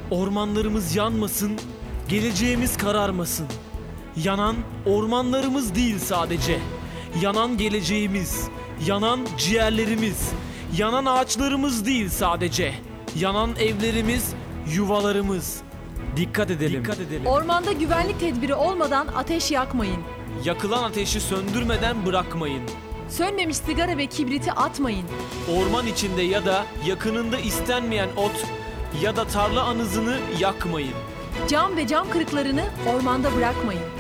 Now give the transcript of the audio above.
Ormanlarımız yanmasın, geleceğimiz kararmasın. Yanan ormanlarımız değil sadece. Yanan geleceğimiz, yanan ciğerlerimiz, yanan ağaçlarımız değil sadece. Yanan evlerimiz, yuvalarımız. Dikkat edelim. Dikkat edelim. Ormanda güvenlik tedbiri olmadan ateş yakmayın. Yakılan ateşi söndürmeden bırakmayın. Sönmemiş sigara ve kibriti atmayın. Orman içinde ya da yakınında istenmeyen ot ya da tarla anızını yakmayın. Cam ve cam kırıklarını ormanda bırakmayın.